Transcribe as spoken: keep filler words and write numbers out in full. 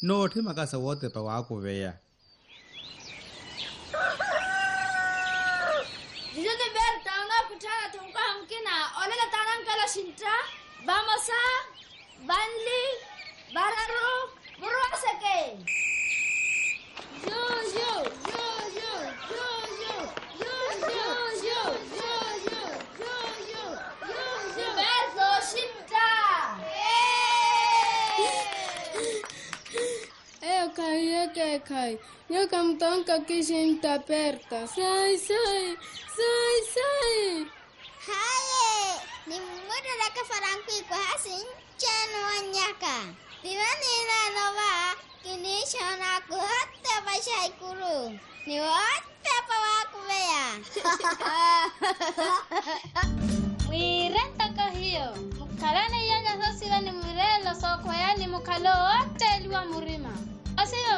no te makasa wote pa wako veya. Dijo de ver tauna kutana tungka hamkina olela tanang kala sinta bamasa banli bararo burasake. Yo yo yo yo yo yo yo yo yo yo yo yo yo yo verso sinta. Eh kai eh kai yo kam tonka kisinta perta sai sai sai sai haye ni muda da ka faranki ko hasin chano anyaka tirani na nova kini shona ko hatta bashai kuru ni hatta pawa ko ya Mirenta kahio mukalane yanga sosiwa ni murelo soko yani mukalo hotel wa murima asiyo